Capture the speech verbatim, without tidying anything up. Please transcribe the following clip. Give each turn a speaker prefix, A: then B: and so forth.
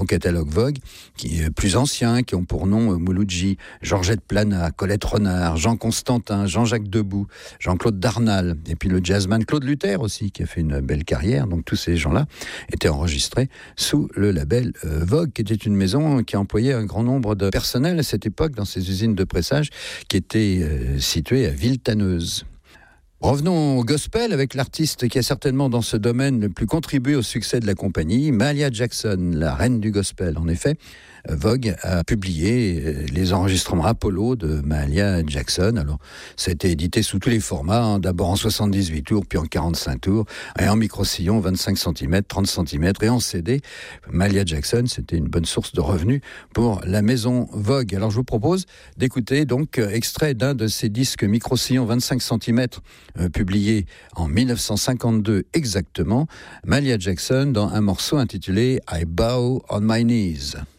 A: catalogue Vogue, qui est plus anciens, qui ont pour nom euh, Mouloudji, Georgette Plana, Colette Renard, Jean Constantin, Jean-Jacques Debout, Jean-Claude Darnal, et puis le jazzman Claude Luther aussi, qui a fait une belle carrière. Donc tous ces gens-là étaient enregistrés sous le label euh, Vogue, qui était une maison qui employait un grand nombre de personnel à cette époque dans ces usines de pressage qui étaient euh, situées à Villetaneuse. Revenons au gospel avec l'artiste qui a certainement dans ce domaine le plus contribué au succès de la compagnie, Mahalia Jackson, la reine du gospel. En effet, Vogue a publié les enregistrements Apollo de Mahalia Jackson. Alors, ça a été édité sous tous les formats, hein, d'abord en soixante-dix-huit tours, puis en quarante-cinq tours, et en micro-sillon, vingt-cinq centimètres, trente centimètres, et en C D. Mahalia Jackson, c'était une bonne source de revenus pour la maison Vogue. Alors, je vous propose d'écouter donc extrait d'un de ces disques micro-sillon vingt-cinq centimètres, euh, publié en dix-neuf cent cinquante-deux exactement, Mahalia Jackson dans un morceau intitulé I Bow on My Knees.